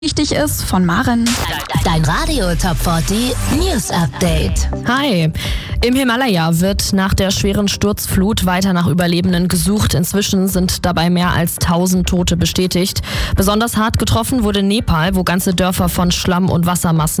Wichtig ist von Maren. Dein Radio Top 40 News Update. Hi. Im Himalaya wird nach der schweren Sturzflut weiter nach Überlebenden gesucht. Inzwischen sind dabei mehr als 1000 Tote bestätigt. Besonders hart getroffen wurde Nepal, wo ganze Dörfer von Schlamm und Wassermassen